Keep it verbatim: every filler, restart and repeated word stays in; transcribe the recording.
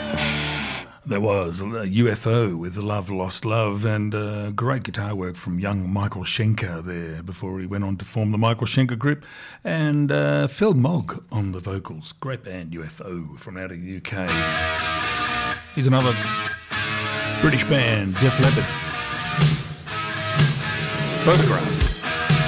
There was U F O with Love Lost Love, and uh, great guitar work from young Michael Schenker there before he went on to form the Michael Schenker Group, and uh, Phil Mogg on the vocals. Great band, U F O, from out of the U K. Here's another British band, Def Leppard. Photograph.